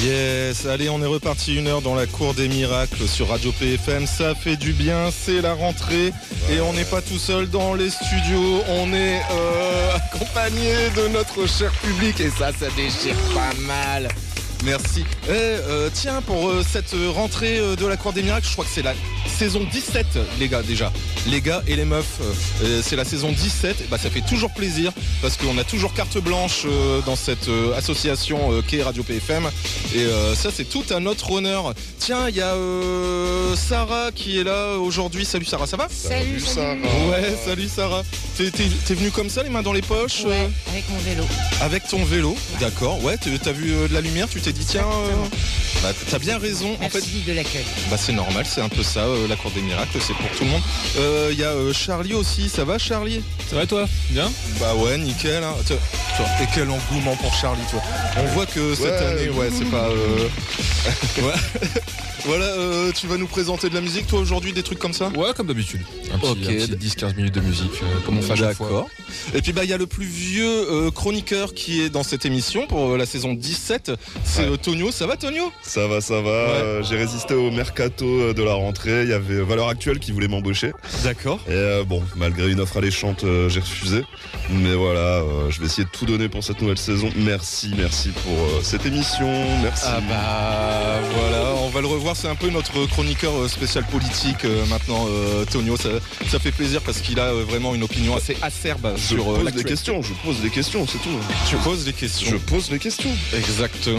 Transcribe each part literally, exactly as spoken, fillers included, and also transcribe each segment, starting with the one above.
Yes, allez, on est reparti une heure dans la cour des miracles sur Radio P F M. Ça fait du bien, c'est la rentrée et on n'est pas tout seul dans les studios. On est euh, accompagné de notre cher public et ça, ça déchire pas mal. Merci. Eh, euh, tiens, pour euh, cette rentrée euh, de la Cour des Miracles, je crois que c'est la saison dix-sept, les gars, déjà. Les gars et les meufs, euh, c'est la saison dix-sept. Et bah, ça fait toujours plaisir parce qu'on a toujours carte blanche euh, dans cette euh, association euh, qu'est Radio P F M. Et euh, ça, c'est tout à notre honneur. Tiens, il y a euh, Sarah qui est là aujourd'hui. Salut Sarah, ça va? Salut, salut Sarah. Ouais, salut Sarah. T'es, t'es, t'es venue comme ça, les mains dans les poches? Ouais, euh... avec mon vélo. Avec ton vélo, ouais. D'accord. Ouais, t'as vu euh, de la lumière, tu t'es dit tiens, euh, bah, t'as bien raison. Merci en fait, de l'accueil. Bah c'est normal, c'est un peu ça, euh, la Cour des Miracles, c'est pour tout le monde. Il euh, y a euh, Charlie aussi, ça va Charlie? Ça va toi? Bien? Bah ouais, nickel. Hein. Toi, et quel engouement pour Charlie, toi. On voit que cette ouais, année, ouais, c'est pas. Euh... ouais. Voilà, euh, tu vas nous présenter de la musique, toi, aujourd'hui, des trucs comme ça? Ouais, comme d'habitude. Un petit, okay. un petit dix quinze minutes de musique, euh, comme on fait à chaque fois. D'accord. Et puis, bah, il y a le plus vieux euh, chroniqueur qui est dans cette émission pour euh, la saison dix-sept. C'est ouais. euh, Tonio. Ça va, Tonio? Ça va, ça va. Ouais. Euh, j'ai résisté au mercato de la rentrée. Il y avait Valeurs Actuelles qui voulait m'embaucher. D'accord. Et euh, bon, malgré une offre alléchante, euh, j'ai refusé. Mais voilà, euh, je vais essayer de tout donner pour cette nouvelle saison. Merci, merci pour euh, cette émission. Merci. Ah bah, voilà, on va le revoir. C'est un peu notre chroniqueur spécial politique euh, maintenant, euh, Tonio. Ça, ça fait plaisir parce qu'il a euh, vraiment une opinion assez acerbe je sur pose euh, des questions. Je pose des questions, c'est tout. Tu poses des questions. Je pose des questions. Exactement.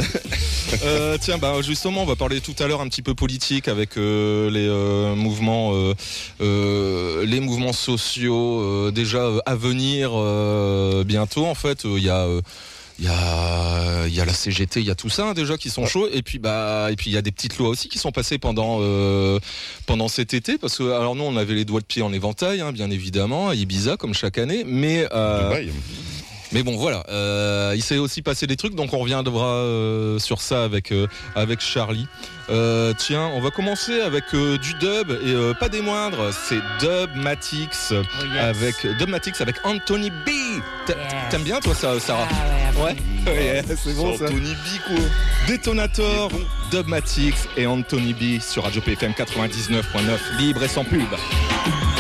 euh, tiens, bah justement, on va parler tout à l'heure un petit peu politique avec euh, les euh, mouvements, euh, euh, les mouvements sociaux euh, déjà euh, à venir euh, bientôt. En fait, il euh, y a euh, Il y a, il y a la C G T, il y a tout ça hein, déjà qui sont chauds et puis bah et puis il y a des petites lois aussi qui sont passées pendant euh, pendant cet été parce que alors nous on avait les doigts de pied en éventail hein, bien évidemment à Ibiza comme chaque année mais euh, mais bon voilà euh, il s'est aussi passé des trucs donc on reviendra euh, sur ça avec euh, avec Charlie. Euh, tiens, on va commencer avec euh, du dub et euh, pas des moindres, c'est Dubmatix oh yes. avec Dubmatix avec Anthony B. T'a, yes. T'aimes bien toi ça, Sarah? Ah ouais, ouais. yeah, c'est bon ça. Anthony B quoi. Detonator, bon. Dubmatix et Anthony B sur Radio P F M quatre-vingt-dix-neuf point neuf, libre et sans pub.